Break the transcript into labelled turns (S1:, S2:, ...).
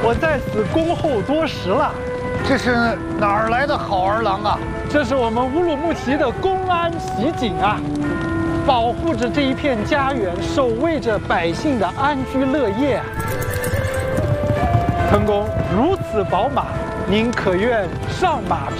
S1: 我在此恭候多时了。
S2: 这是哪儿来的好儿郎啊？
S1: 这是我们乌鲁木齐的公安袭警啊，保护着这一片家园，守卫着百姓的安居乐业啊。滕公如此宝马，您可愿上马